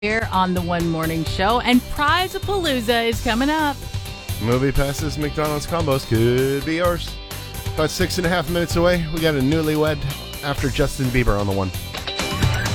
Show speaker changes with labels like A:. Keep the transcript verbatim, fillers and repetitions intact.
A: here on the One Morning Show, and Prize-a-Palooza is coming up.
B: Movie passes, McDonald's combos could be yours. About six and a half minutes away, we got a newlywed after Justin Bieber on the one.